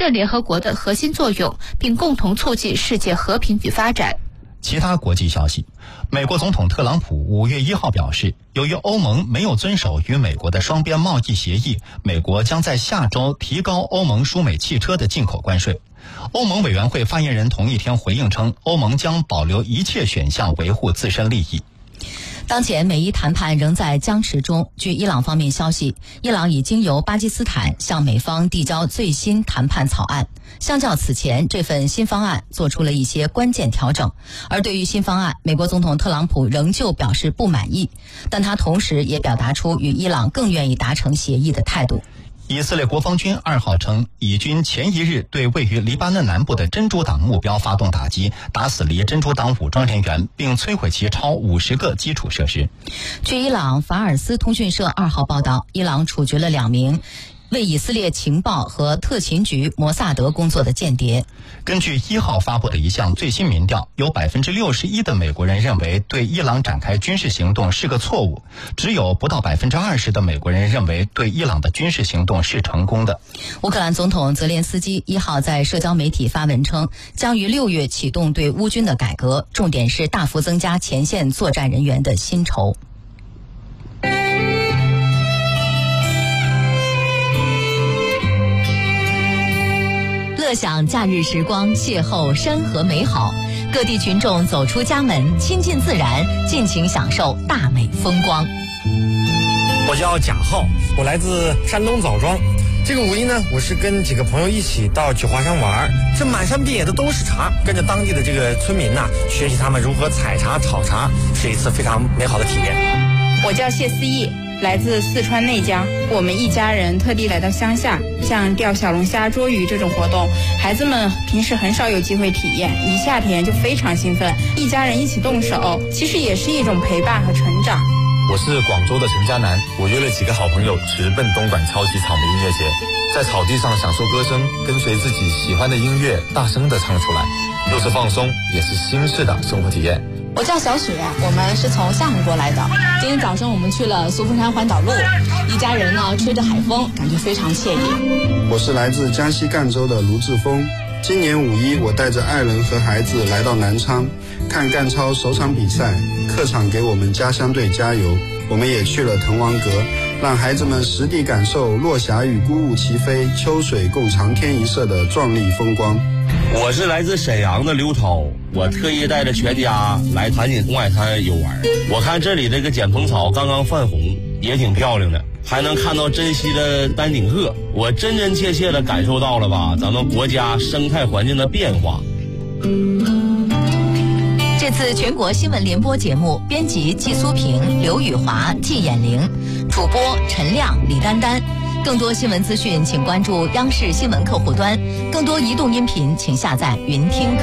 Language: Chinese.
任联合国的核心作用，并共同促进世界和平与发展。 其他国际消息，美国总统特朗普5月1号表示，由于欧盟没有遵守与美国的双边贸易协议，美国将在下周提高欧盟输美汽车的进口关税。欧盟委员会发言人同一天回应称，欧盟将保留一切选项维护自身利益。 当前美伊谈判仍在僵持中。据伊朗方面消息，伊朗已经由巴基斯坦向美方递交最新谈判草案。相较此前，这份新方案做出了一些关键调整。而对于新方案，美国总统特朗普仍旧表示不满意，但他同时也表达出与伊朗更愿意达成协议的态度。 以色列国防军2号称，以军前一日对位于黎巴嫩南部的真主党目标发动打击，打死离真主党武装人员，并摧毁其超50个基础设施。 据伊朗法尔斯通讯社2号报道，伊朗处决了2名为以色列情报和特勤局摩萨德工作的间谍。 根据1号发布的一项最新民调，有 61% 的美国人认为对伊朗展开军事行动是个错误，只有不到 20% 的美国人认为对伊朗的军事行动是成功的。 乌克兰总统泽连斯基1号在社交媒体发文称，将于6月启动对乌军的改革，重点是大幅增加前线作战人员的薪酬。乐享假日时光，邂逅山河美好，各地群众走出家门，亲近自然，尽情享受大美风光。 我叫贾浩，我来自山东枣庄。这个5一呢，我是跟几个朋友一起到九华山玩，这满山遍野的都是茶，跟着当地的这个村民呐，学习他们如何采茶、炒茶，是一次非常美好的体验。 我叫谢思义，来自四川内江，我们一家人特地来到乡下，像钓小龙虾、捉鱼这种活动，孩子们平时很少有机会体验，一夏天就非常兴奋，一家人一起动手，其实也是一种陪伴和成长。 我是广州的陈家南，我约了几个好朋友直奔东莞超级草莓音乐节，在草地上享受歌声，跟随自己喜欢的音乐大声地唱出来，又是放松，也是新式的生活体验。 我叫小雪，我们是从厦门过来的。今天早上我们去了苏峰山环岛路，一家人呢吹着海风，感觉非常惬意。 我是来自江西赣州的卢志峰。今年5一，我带着爱人和孩子来到南昌看赣超首场比赛，客场给我们家乡队加油。我们也去了滕王阁，让孩子们实地感受落霞与孤鹜齐飞，秋水共长天一色的壮丽风光。 我是来自沈阳的刘涛，我特意带着全家来盘锦红海滩游玩。我看这里这个剪蓬草刚刚泛红，也挺漂亮的，还能看到珍稀的丹顶鹤，我真真切切的感受到了吧咱们国家生态环境的变化。 这次全国新闻联播节目，编辑季苏平、刘宇华、季衍玲，主播陈亮、李丹丹。更多新闻资讯，请关注央视新闻客户端；更多移动音频，请下载云听。